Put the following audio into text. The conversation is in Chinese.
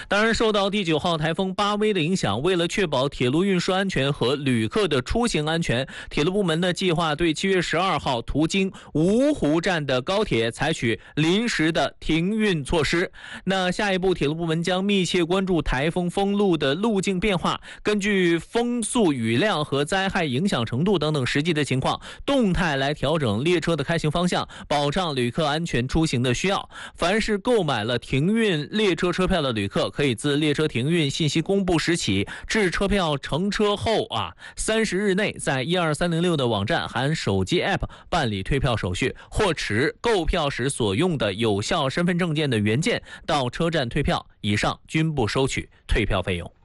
当然，受到第9号台风巴威的影响，为了确保铁路运输安全和旅客的出行安全，铁路部门呢计划对7月12号途经芜湖站的高铁采取临时的停运措施。那下一步，铁路部门将密切关注台风封路的路径变化，根据风速、雨量和灾害影响程度等等实际的情况，动态来调整列车的开行方向，保障旅客安全出行的需要。凡是购买了停运列车车票的旅客，可以自列车停运信息公布时起至车票乘车后30日内，在12306的网站含手机 App 办理退票手续，或持购票时所用的有效身份证件的原件到车站退票，以上均不收取退票费用。